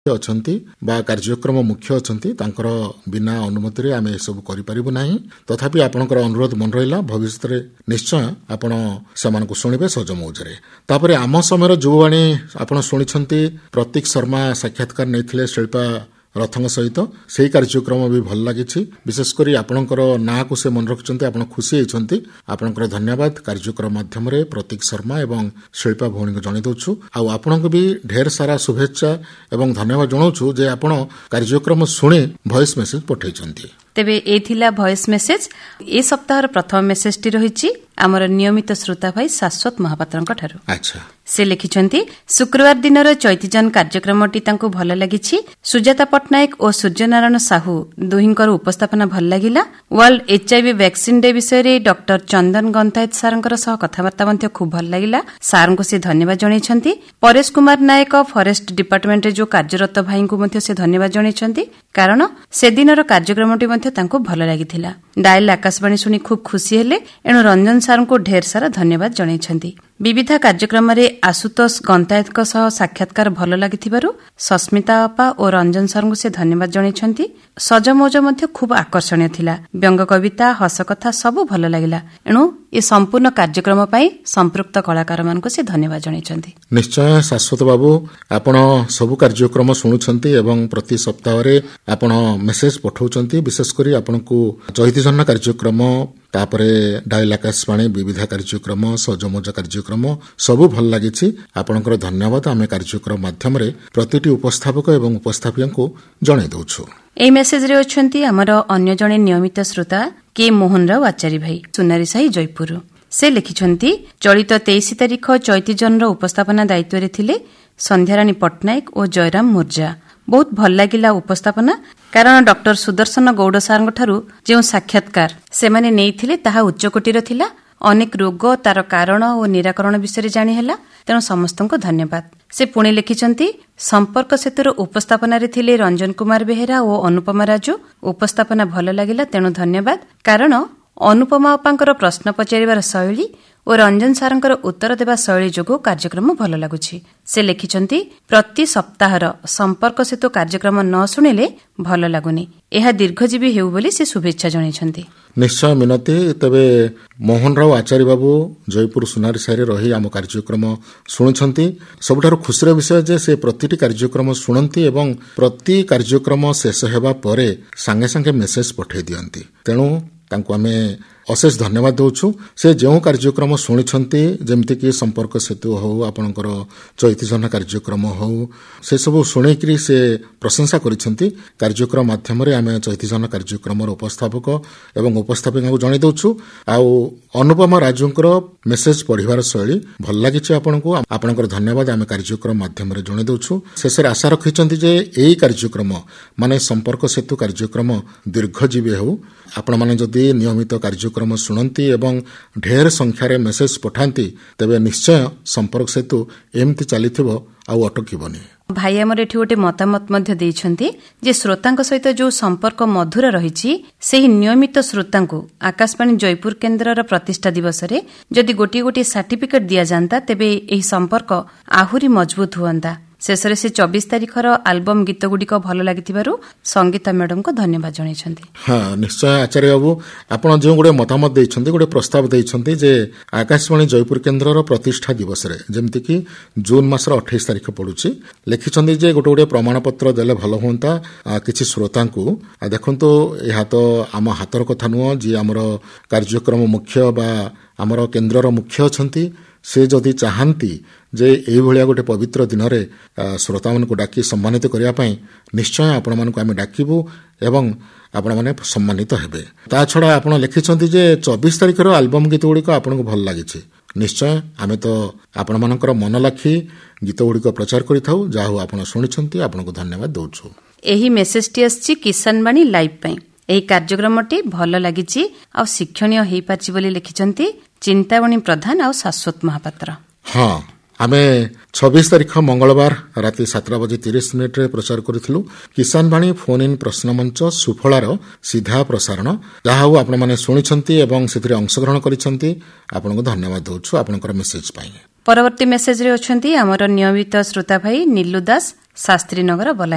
ଅଛନ୍ତି ବା କାର୍ଯ୍ୟକ୍ରମ ମୁଖ୍ୟ ଅଛନ୍ତି ତାଙ୍କର ବିନା ଅନୁମତିରେ ଆମେ ଏସବୁ କରିପାରିବୁ ନାହିଁ। ତଥାପି ଆପଣଙ୍କର ଅନୁରୋଧ ମନେ ରହିଲା, ଭବିଷ୍ୟତରେ ନିଶ୍ଚୟ ଆପଣ ସେମାନଙ୍କୁ ଶୁଣିବେ ସହଜ ମୌଜରେ। ତାପରେ ଆମ ସମୟର ଯୁବବାଣୀ ଆପଣ ଶୁଣିଛନ୍ତି, ପ୍ରତୀକ ଶର୍ମା ସାକ୍ଷାତକାର ନେଇଥିଲେ ଶିଳ୍ପା ରଥଙ୍କ ସହିତ। ସେହି କାର୍ଯ୍ୟକ୍ରମ ବି ଭଲ ଲାଗିଛି। ବିଶେଷ କରି ଆପଣଙ୍କର ନାଁକୁ ସେ ମନେ ରଖିଛନ୍ତି, ଆପଣ ଖୁସି ହେଇଛନ୍ତି, ଆପଣଙ୍କର ଧନ୍ୟବାଦ। କାର୍ଯ୍ୟକ୍ରମ ମାଧ୍ୟମରେ ପ୍ରତୀକ ଶର୍ମା ଏବଂ ଶିଳ୍ପା ଭଉଣୀଙ୍କୁ ଜଣାଇ ଦେଉଛୁ। ଆଉ ଆପଣଙ୍କୁ ବି ଢେର ସାରା ଶୁଭେଚ୍ଛା ଏବଂ ଧନ୍ୟବାଦ ଜଣାଉଛୁ ଯେ ଆପଣ କାର୍ଯ୍ୟକ୍ରମ ଶୁଣି ଭଏସ୍ ମେସେଜ ପଠାଇଛନ୍ତି। ତେବେ ଏ ଥିଲା ଭଏସ୍ ମେସେଜ। ଏ ସପ୍ତାହର ପ୍ରଥମ ମେସେଜଟି ରହିଛି ଆମର ନିୟମିତ ଶ୍ରୋତା ଭାଇ ଶାଶ୍ୱତ ମହାପାତ୍ରଙ୍କ ଠାରୁ। ସେ ଲେଖିଛନ୍ତି, ଶୁକ୍ରବାର ଦିନର ଚୈତିଜନ କାର୍ଯ୍ୟକ୍ରମଟି ତାଙ୍କୁ ଭଲ ଲାଗିଛି। ସୁଜାତା ପଟ୍ଟନାୟକ ଓ ସୂର୍ଯ୍ୟନାରାୟଣ ସାହୁ ଦୁହିଁଙ୍କର ଉପସ୍ଥାପନା ଭଲ ଲାଗିଲା। ୱାର୍ଲଡ HIV ଭ୍ୟାକ୍ସିନ ଡେ ବିଷୟରେ ଡକ୍ଟର ଚନ୍ଦନ ଗନ୍ତାୟତ ସାର୍ଙ୍କର ସହ କଥାବାର୍ତ୍ତା ମଧ୍ୟ ଖୁବ୍ ଭଲ ଲାଗିଲା। ସାର୍ଙ୍କୁ ସେ ଧନ୍ୟବାଦ ଜଣାଇଛନ୍ତି। ପରେଶ କୁମାର ନାୟକ ଫରେଷ୍ଟ ଡିପାର୍ଟମେଣ୍ଟରେ ଯେଉଁ କାର୍ଯ୍ୟରତ ଭାଇଙ୍କୁ ମଧ୍ୟ ସେ ଧନ୍ୟବାଦ ଜଣାଇଛନ୍ତି, କାରଣ ସେଦିନର କାର୍ଯ୍ୟକ୍ରମଟି ମଧ୍ୟ ତାଙ୍କୁ ଭଲ ଲାଗିଥିଲା। ଡାଏଲ ଆକାଶବାଣୀ ଶୁଣି ଖୁବ୍ ଖୁସି ହେଲେ, ଏଣୁ ରଞ୍ଜନ ସାର୍ଙ୍କୁ ଢେର ସାରା ଧନ୍ୟବାଦ ଜଣାଇଛନ୍ତି। ବିବିଧା କାର୍ଯ୍ୟକ୍ରମରେ ଆଶୁତୋଷ ଗନ୍ତାୟତଙ୍କ ସହ ସାକ୍ଷାତକାର ଭଲ ଲାଗିଥିବାରୁ ସସ୍ମିତା ଅପା ଓ ରଞ୍ଜନ ସାର୍ଙ୍କୁ ସେ ଧନ୍ୟବାଦ ଜଣାଇଛନ୍ତି। ସଜମୌଜ ମଧ୍ୟ ଖୁବ୍ ଆକର୍ଷଣୀୟ ଥିଲା। ବ୍ୟଙ୍ଗ କବିତା, ହସକଥା ସବୁ ଭଲ ଲାଗିଲା। ଏଣୁ ଏ ସମ୍ପୂର୍ଣ୍ଣ କାର୍ଯ୍ୟକ୍ରମ ପାଇଁ ସମ୍ପୃକ୍ତ କଳାକାରମାନଙ୍କୁ ସେ ଧନ୍ୟବାଦ ଜଣାଇଛନ୍ତି। ନିଶ୍ଚୟ ଶାଶ୍ୱତ ବାବୁ, ଆପଣ ସବୁ କାର୍ଯ୍ୟକ୍ରମ ଶୁଣୁଛନ୍ତି ଏବଂ ପ୍ରତି ସପ୍ତାହରେ ଆପଣ ମେସେଜ ପଠାଉଛନ୍ତି। ବିଶେଷ କରି ଆପଣଙ୍କୁ ଚୈତିଜନ କାର୍ଯ୍ୟକ୍ରମ, ତାପରେ ଡାଏଲ ଆକାଶବାଣୀ ବିବିଧା କାର୍ଯ୍ୟକ୍ରମ, ସଜମୌଜ କାର୍ଯ୍ୟକ୍ରମ ସବୁ ଭଲ ଲାଗିଛି। ଆପଣଙ୍କର ଧନ୍ୟବାଦ ଆମେ କାର୍ଯ୍ୟକ୍ରମ ମାଧ୍ୟମରେ ପ୍ରତିଟି ଉପସ୍ଥାପକ ଏବଂ ଉପସ୍ଥାପିକାଙ୍କୁ ଜଣାଇ ଦେଉଛୁ। ଏହି ମେସେଜରେ ଅଛନ୍ତି ଆମର ଅନ୍ୟ ଜଣେ ନିୟମିତ ଶ୍ରୋତା କେ ମୋହନ ରାଓ ଆଚାରୀ ଭାଇ, ସୁନାରୀସାହି, ଜୟପୁର। ସେ ଲେଖିଛନ୍ତି, ଚଳିତ 23 ତାରିଖ ଚୈତିଜନର ଉପସ୍ଥାପନା ଦାୟିତ୍ୱରେ ଥିଲେ ସନ୍ଧ୍ୟାରାଣୀ ପଟ୍ଟନାୟକ ଓ ଜୟରାମ ମୁର୍ଜା। ବହୁତ ଭଲ ଲାଗିଲା ଉପସ୍ଥାପନା, କାରଣ ଡକ୍ଟର ସୁଦର୍ଶନ ଗୌଡ଼ ସାର୍ଙ୍କଠାରୁ ଯେଉଁ ସାକ୍ଷାତକାର ସେମାନେ ନେଇଥିଲେ ତାହା ଉଚ୍ଚକୋଟୀର ଥିଲା। ଅନେକ ରୋଗ, ତାର କାରଣ ଓ ନିରାକରଣ ବିଷୟରେ ଜାଣି ହେଲା। ତେଣୁ ସମସ୍ତଙ୍କୁ ଧନ୍ୟବାଦ। ସେ ପୁଣି ଲେଖିଛନ୍ତି, ସମ୍ପର୍କ ସେତୁର ଉପସ୍ଥାପନାରେ ଥିଲେ ରଞ୍ଜନ କୁମାର ବେହେରା ଓ ଅନୁପମା ରାଜୁ। ଉପସ୍ଥାପନା ଭଲ ଲାଗିଲା, ତେଣୁ ଧନ୍ୟବାଦ। କାରଣ ଅନୁପମା ଅପାଙ୍କର ପ୍ରଶ୍ନ ପଚାରିବାର ଶୈଳୀ ଓ ରଞ୍ଜନ ସାର୍ଙ୍କର ଉତ୍ତର ଦେବା ଶୈଳୀ ଯୋଗୁଁ କାର୍ଯ୍ୟକ୍ରମ ଭଲ ଲାଗୁଛି। ସେ ଲେଖିଛନ୍ତି, ପ୍ରତି ସପ୍ତାହର ସମ୍ପର୍କ ସେତୁ କାର୍ଯ୍ୟକ୍ରମ ନ ଶୁଣିଲେ ଭଲ ଲାଗୁନି। ଏହା ଦୀର୍ଘଜୀବୀ ହେଉ ବୋଲି ସେ ଶୁଭେଚ୍ଛା ଜଣାଇଛନ୍ତି। ନିଶ୍ଚୟ ମିନତି। ତେବେ ମୋହନ ରାଓ ଆଚାରୀ ବାବୁ ଜୟପୁର ସୁନାରୀସାହିରେ ରହି ଆମ କାର୍ଯ୍ୟକ୍ରମ ଶୁଣୁଛନ୍ତି। ସବୁଠାରୁ ଖୁସିର ବିଷୟ ଯେ ସେ ପ୍ରତିଟି କାର୍ଯ୍ୟକ୍ରମ ଶୁଣନ୍ତି ଏବଂ ପ୍ରତି କାର୍ଯ୍ୟକ୍ରମ ଶେଷ ହେବା ପରେ ସାଙ୍ଗେ ସାଙ୍ଗେ ମେସେଜ ପଠାଇ ଦିଅନ୍ତି। ତେଣୁ ତାଙ୍କୁ ଆମେ ଅଶେଷ ଧନ୍ୟବାଦ ଦେଉଛୁ। ସେ ଯେଉଁ କାର୍ଯ୍ୟକ୍ରମ ଶୁଣିଛନ୍ତି, ଯେମିତିକି ସମ୍ପର୍କ ସେତୁ ହେଉ, ଆପଣଙ୍କର ଚୈତିଜନ କାର୍ଯ୍ୟକ୍ରମ ହେଉ, ସେସବୁ ଶୁଣିକରି ସେ ପ୍ରଶଂସା କରିଛନ୍ତି। କାର୍ଯ୍ୟକ୍ରମ ମାଧ୍ୟମରେ ଆମେ ଚୈତିଜନ କାର୍ଯ୍ୟକ୍ରମର ଉପସ୍ଥାପକ ଏବଂ ଉପସ୍ଥାପିକାଙ୍କୁ ଜଣାଇ ଦେଉଛୁ। ଆଉ ଅନୁପମା ରାଜୁଙ୍କର ମେସେଜ ପଢ଼ିବାର ଶୈଳୀ ଭଲ ଲାଗିଛି ଆପଣଙ୍କୁ, ଆପଣଙ୍କର ଧନ୍ୟବାଦ ଆମେ କାର୍ଯ୍ୟକ୍ରମ ମାଧ୍ୟମରେ ଜଣାଇ ଦେଉଛୁ। ଶେଷରେ ଆଶା ରଖିଛନ୍ତି ଯେ ଏହି କାର୍ଯ୍ୟକ୍ରମ ମାନେ ସମ୍ପର୍କ ସେତୁ କାର୍ଯ୍ୟକ୍ରମ ଦୀର୍ଘଜୀବୀ ହେଉ। ଆପଣମାନେ ଯଦି ନିୟମିତ କାର୍ଯ୍ୟକ୍ରମ ଶୁଣନ୍ତି ଏବଂ ଢେର ସଂଖ୍ୟାରେ ମେସେଜ ପଠାନ୍ତି, ତେବେ ନିଶ୍ଚୟ ସମ୍ପର୍କ ସେତୁ ଏମିତି ଚାଲିଥିବ, ଆଉ ଅଟକିବନି। ଭାଇ ଆମର ଏଠି ଗୋଟେ ମତାମତ ମଧ୍ୟ ଦେଇଛନ୍ତି ଯେ ଶ୍ରୋତାଙ୍କ ସହିତ ଯେଉଁ ସମ୍ପର୍କ ମଧୁର ରହିଛି, ସେହି ନିୟମିତ ଶ୍ରୋତାଙ୍କୁ ଆକାଶବାଣୀ ଜୟପୁର କେନ୍ଦ୍ରର ପ୍ରତିଷ୍ଠା ଦିବସରେ ଯଦି ଗୋଟିଏ ଗୋଟିଏ ସାର୍ଟିଫିକେଟ୍ ଦିଆଯାନ୍ତା, ତେବେ ଏହି ସମ୍ପର୍କ ଆହୁରି ମଜବୁତ ହୁଅନ୍ତା। ଶେଷରେ ସେ 24 ତାରିଖର ଆଲବମ୍ ଗୀତଗୁଡ଼ିକ ଭଲ ଲାଗିଥିବାରୁ ସଙ୍ଗୀତା ମ୍ୟାଡମଙ୍କୁ ଧନ୍ୟବାଦ ଜଣାଇଛନ୍ତି। ହଁ ନିଶ୍ଚୟ ଆଚାର୍ଯ୍ୟ ବାବୁ, ଆପଣ ଯେଉଁ ଗୋଟେ ମତାମତ ଦେଇଛନ୍ତି, ଗୋଟେ ପ୍ରସ୍ତାବ ଦେଇଛନ୍ତି ଯେ ଆକାଶବାଣୀ ଜୟପୁର କେନ୍ଦ୍ରର ପ୍ରତିଷ୍ଠା ଦିବସରେ, ଯେମିତିକି ଜୁନ ମାସର 28 ତାରିଖ ପଡୁଛି, ଲେଖିଛନ୍ତି ଯେ ଗୋଟେ ଗୋଟେ ପ୍ରମାଣପତ୍ର ଦେଲେ ଭଲ ହୁଅନ୍ତା କିଛି ଶ୍ରୋତାଙ୍କୁ। ଦେଖନ୍ତୁ, ଏହା ତ ଆମ ହାତର କଥା ନୁହଁ। ଯିଏ ଆମର କାର୍ଯ୍ୟକ୍ରମ ମୁଖ୍ୟ ବା ଆମର କେନ୍ଦ୍ରର ମୁଖ୍ୟ ଅଛନ୍ତି, ସେ ଯଦି ଚାହାନ୍ତି ଯେ ଏଇଭଳିଆ ଗୋଟେ ପବିତ୍ର ଦିନରେ ଶ୍ରୋତାମାନଙ୍କୁ ଡାକି ସମ୍ମାନିତ କରିବା ପାଇଁ, ନିଶ୍ଚୟ ଆପଣମାନଙ୍କୁ ଆମେ ଡାକିବୁ ଏବଂ ଆପଣମାନେ ସମ୍ମାନିତ ହେବେ। ତା ଛଡ଼ା ଆପଣ ଲେଖିଛନ୍ତି ଯେ 24 ତାରିଖର ଆଲବମ୍ ଗୀତଗୁଡ଼ିକ ଆପଣଙ୍କୁ ଭଲ ଲାଗିଛି। ନିଶ୍ଚୟ ଆମେ ତ ଆପଣମାନଙ୍କର ମନ ଲାଖି ଗୀତଗୁଡ଼ିକ ପ୍ରଚାର କରିଥାଉ। ଯାହା ହଉ ଆପଣ ଶୁଣିଛନ୍ତି, ଆପଣଙ୍କୁ ଧନ୍ୟବାଦ ଦେଉଛୁ। ଏହି ମେସେଜଟି ଆସିଛି କିଷାନ ବାଣୀ ଲାଇଭ୍ ପାଇଁ। ଏହି କାର୍ଯ୍ୟକ୍ରମଟି ଭଲ ଲାଗିଛି ଆଉ ଶିକ୍ଷଣୀୟ ହୋଇପାରିଛି ବୋଲି ଲେଖିଛନ୍ତି ଚିନ୍ତାମଣି ପ୍ରଧାନ ଆଉ ଶାଶ୍ୱତ ମହାପାତ୍ର। ହଁ, ଆମେ 26 ତାରିଖ ମଙ୍ଗଳବାର ରାତି 7:30 ପ୍ରଚାର କରିଥିଲୁ କିଷାନ ବାଣୀ ଫୋନ୍ ଇନ୍ ପ୍ରଶ୍ନମଞ୍ଚ ସୁଫଳାର ସିଧା ପ୍ରସାରଣ। ଯାହା ହଉ ଆପଣମାନେ ଶୁଣିଛନ୍ତି ଏବଂ ସେଥିରେ ଅଂଶଗ୍ରହଣ କରିଛନ୍ତି, ଆପଣଙ୍କୁ ଧନ୍ୟବାଦ ଦେଉଛୁ ଆପଣଙ୍କର ମେସେଜ ପାଇଁ। ପରବର୍ତ୍ତୀ ମେସେଜରେ ଅଛନ୍ତି ଆମର ନିୟମିତ ଶ୍ରୋତା ଭାଇ ନିଲୁ ଦାସ, ଶାସ୍ତ୍ରୀନଗର, ବଲାଙ୍ଗୀର।